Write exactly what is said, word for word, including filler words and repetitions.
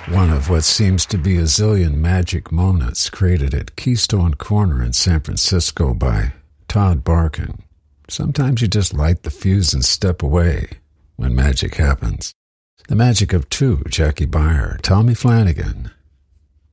One of what seems to be a zillion magic moments created at Keystone Corner in San Francisco by Todd Barkin. Sometimes you just light the fuse and step away when magic happens. The magic of two, Jackie Beyer, Tommy Flanagan,